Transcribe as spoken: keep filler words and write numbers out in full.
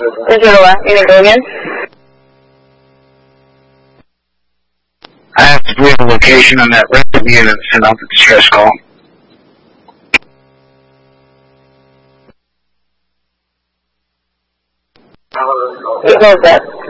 Digital what? You mean go again? I have to bring the location on that rental unit and send out the distress call. What was that?